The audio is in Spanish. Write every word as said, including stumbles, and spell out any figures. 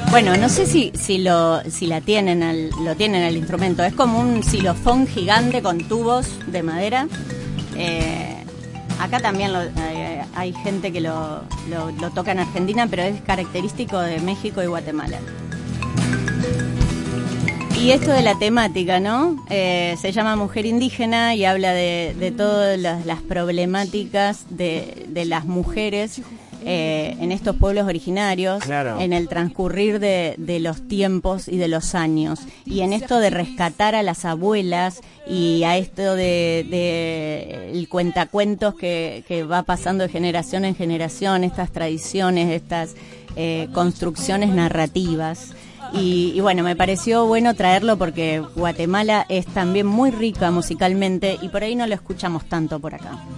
Bueno, no sé si si lo si la tienen al, lo tienen el instrumento. Es como un xilofón gigante con tubos de madera. Eh, acá también lo, eh, hay gente que lo, lo, lo toca en Argentina, pero es característico de México y Guatemala. Y esto de la temática, ¿no? Eh, se llama Mujer Indígena y habla de, de todas las, las problemáticas de, de las mujeres eh, en estos pueblos originarios, claro, en el transcurrir de, de los tiempos y de los años. Y en esto de rescatar a las abuelas y a esto de, de el cuentacuentos que, que va pasando de generación en generación, estas tradiciones, estas eh, construcciones narrativas. Y, y bueno, me pareció bueno traerlo porque Guatemala es también muy rica musicalmente y por ahí no lo escuchamos tanto por acá.